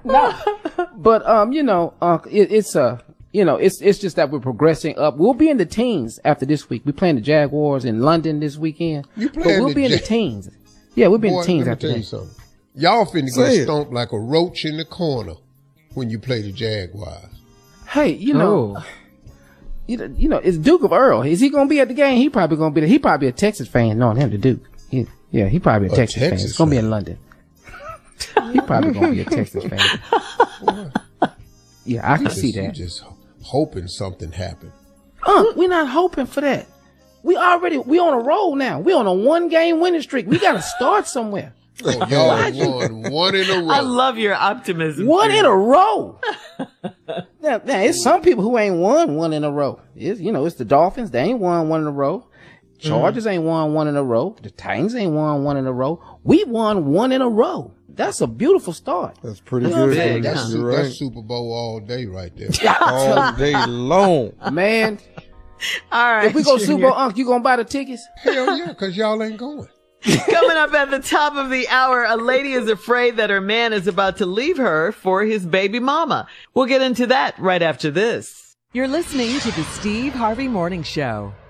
No, but it's just that we're progressing up. We'll be in the teens after this week. We're playing the Jaguars in London this weekend. But we'll be in the teens. Yeah, we'll be in the teens after that. Something. Y'all finna get stomped like a roach in the corner when you play the Jaguars. Hey, it's Duke of Earl. Is he gonna be at the game? He probably gonna be there. He probably a Texas fan, knowing him, the Duke. He probably a Texas fan. It's gonna be in London. He probably gonna be a Texas fan. Yeah, I can see that. You just hoping something happened. We're not hoping for that. We on a roll now. We on a 1-game winning streak. We gotta start somewhere. Oh, y'all won one in a row. I love your optimism. One in a row. now, it's some people who ain't won one in a row. It's the Dolphins. They ain't won one in a row. Chargers ain't won one in a row. The Titans ain't won one in a row. We won one in a row. That's a beautiful start. That's pretty good. That's Super Bowl all day right there. All day long. Man. All right. If we go Super Bowl, Unc, you gonna buy the tickets? Hell yeah, because y'all ain't going. Coming up at the top of the hour, a lady is afraid that her man is about to leave her for his baby mama. We'll get into that right after this. You're listening to the Steve Harvey Morning Show.